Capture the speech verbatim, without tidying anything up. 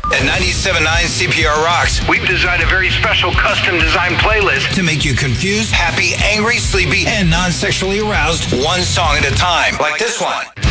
At ninety-seven point nine C P R Rocks, we've designed a very special custom-designed playlist to make you confused, happy, angry, sleepy, and non-sexually aroused one song at a time, like this one.